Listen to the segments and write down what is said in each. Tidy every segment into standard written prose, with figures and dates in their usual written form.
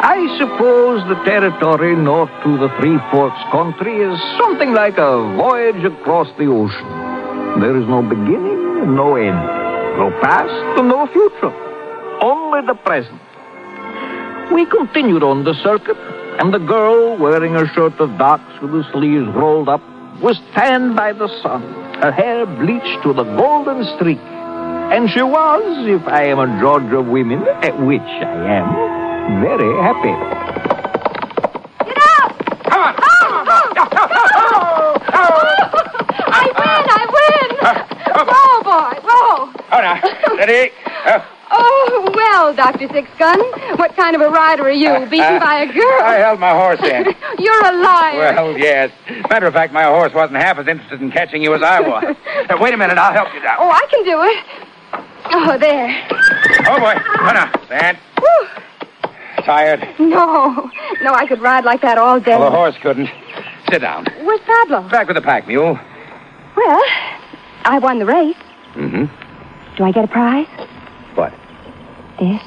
I suppose the territory north to the Three Forks country is something like a voyage across the ocean. There is no beginning and no end. No past and no future. Only the present. We continued on the circuit, and the girl, wearing a shirt of Doc's with the sleeves rolled up, was tanned by the sun, her hair bleached to the golden streak. And she was, if I am a judge of women, at which I am, very happy. Get out! Come on! I win! Row, boy, row! Oh, now, steady. Oh, well, Dr. Six-Gun, what kind of a rider are you, beaten by a girl? I held my horse in. You're a liar. Well, yes. Matter of fact, my horse wasn't half as interested in catching you as I was. Wait a minute, I'll help you down. Oh, I can do it. Oh, there. Oh, boy. Oh, now, stand. Whew. Tired? No, I could ride like that all day. Well, the horse couldn't. Sit down. Where's Pablo? Back with the pack mule. Well, I won the race. Mm-hmm. Do I get a prize? What? This.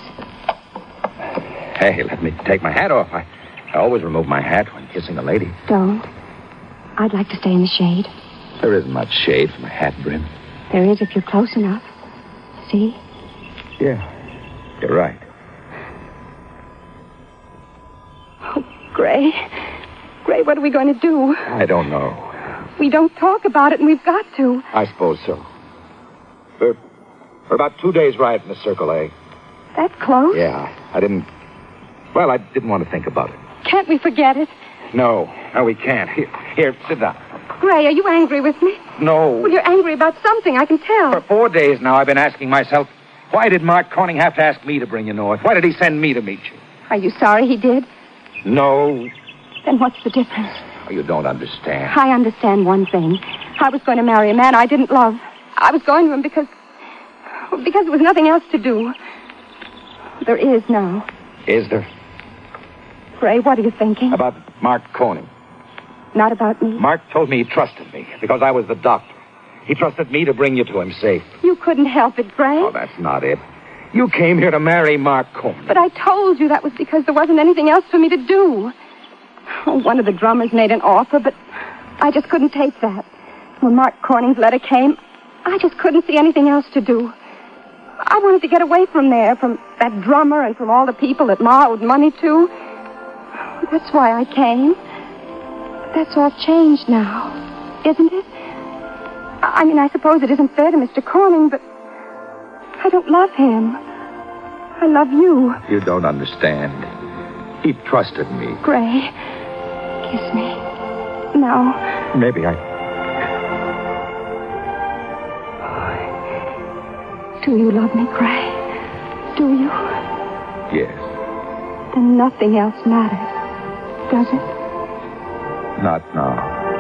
Hey, let me take my hat off. I always remove my hat when kissing a lady. Don't. I'd like to stay in the shade. There isn't much shade for my hat brim. There is if you're close enough. See? Yeah, you're right. Oh, Gray. Gray, what are we going to do? I don't know. We don't talk about it, and we've got to. I suppose so. We're about 2 days' ride from the Circle A. That close? Yeah, I didn't want to think about it. Can't we forget it? No, we can't. Here, sit down. Gray, are you angry with me? No. Well, you're angry about something, I can tell. For 4 days now, I've been asking myself, why did Mark Corning have to ask me to bring you north? Why did he send me to meet you? Are you sorry he did? No. Then what's the difference? Oh, you don't understand. I understand one thing. I was going to marry a man I didn't love. I was going to him because there was nothing else to do. There is now. Is there? Gray, what are you thinking? About Mark Corning. Not about me. Mark told me he trusted me because I was the doctor. He trusted me to bring you to him safe. You couldn't help it, Gray. Oh, that's not it. You came here to marry Mark Corning. But I told you that was because there wasn't anything else for me to do. Oh, one of the drummers made an offer, but I just couldn't take that. When Mark Corning's letter came, I just couldn't see anything else to do. I wanted to get away from there, from that drummer and from all the people that Ma owed money to. That's why I came. But that's all changed now, isn't it? I mean, I suppose it isn't fair to Mr. Corning, but I don't love him. I love you. You don't understand. He trusted me. Gray, kiss me. No. Maybe I... Do you love me, Gray? Do you? Yes. Then nothing else matters, does it? Not now.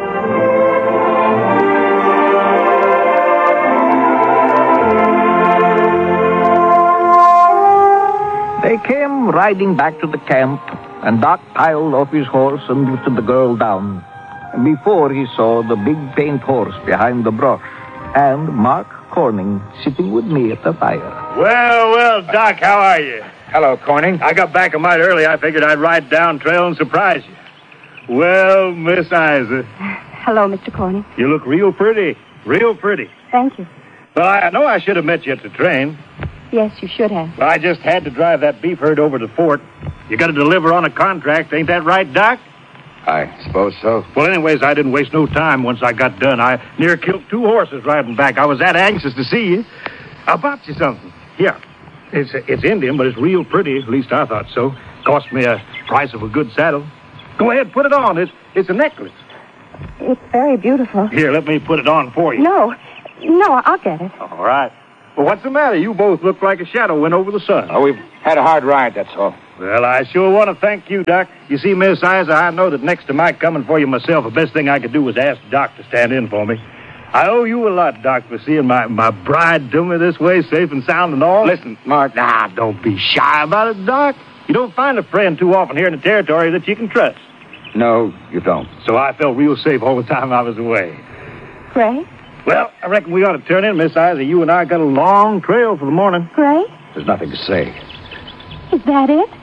They came riding back to the camp, and Doc piled off his horse and lifted the girl down. Before he saw the big paint horse behind the brush, and Mark Corning sitting with me at the fire. Well, Doc, how are you? Hello, Corning. I got back a mite early. I figured I'd ride down trail and surprise you. Well, Miss Isa. Hello, Mr. Corning. You look real pretty. Real pretty. Thank you. Well, I know I should have met you at the train. Yes, you should have. But I just had to drive that beef herd over to the fort. You got to deliver on a contract. Ain't that right, Doc? I suppose so. Well, anyways, I didn't waste no time once I got done. I near killed 2 horses riding back. I was that anxious to see you. I bought you something. Here. It's Indian, but it's real pretty. At least I thought so. Cost me a price of a good saddle. Go ahead, put it on. It's a necklace. It's very beautiful. Here, let me put it on for you. No, I'll get it. All right. Well, what's the matter? You both look like a shadow went over the sun. Oh, we've had a hard ride, that's all. Well, I sure want to thank you, Doc. You see, Miss Isa, I know that next to my coming for you myself, the best thing I could do was ask Doc to stand in for me. I owe you a lot, Doc, for seeing my bride to me this way, safe and sound and all. Listen, Mark. Nah, don't be shy about it, Doc. You don't find a friend too often here in the territory that you can trust. No, you don't. So I felt real safe all the time I was away. Gray? Well, I reckon we ought to turn in, Miss Isa. You and I got a long trail for the morning. Gray? There's nothing to say. Is that it?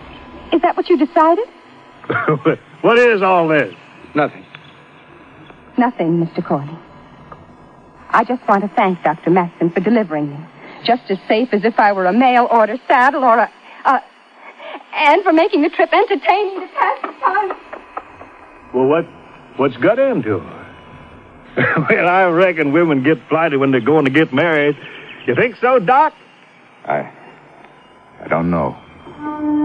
Is that what you decided? What is all this? Nothing. Nothing, Mr. Corning. I just want to thank Dr. Maxton for delivering me. Just as safe as if I were a mail-order saddle or and for making the trip entertaining to pass the time. Well, what's got into her? Well, I reckon women get flighty when they're going to get married. You think so, Doc? I don't know.